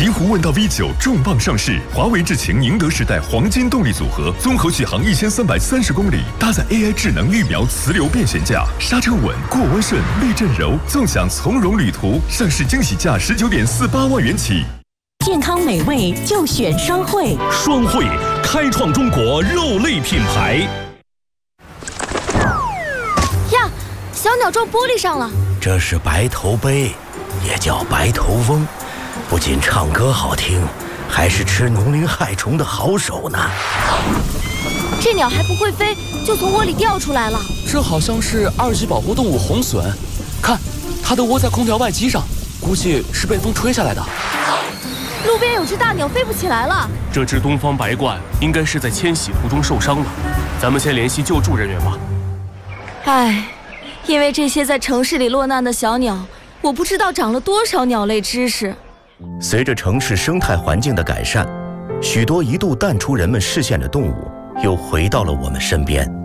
奇狐问道 V9 重磅上市，华为智擎宁德时代黄金动力组合，综合续航1330公里，搭载 AI 智能预瞄磁流变悬架，刹车稳，过弯顺，避震柔，纵享从容旅途。上市惊喜价19.48万元起。 健康美味就选双汇， 双汇开创中国肉类品牌。 呀，小鸟撞玻璃上了。 这是白头鹎，也叫白头翁，不仅唱歌好听，还是吃农林害虫的好手呢。 这鸟还不会飞，就从窝里掉出来了。 这好像是2级保护动物红隼，看，它的窝在空调外机上，估计是被风吹下来的。 路边有只大鸟飞不起来了。 这只东方白鹳应该是在迁徙途中受伤了，咱们先联系救助人员吧。 唉，因为这些在城市里落难的小鸟，我不知道长了多少鸟类知识。 随着城市生态环境的改善，许多一度淡出人们视线的动物又回到了我们身边。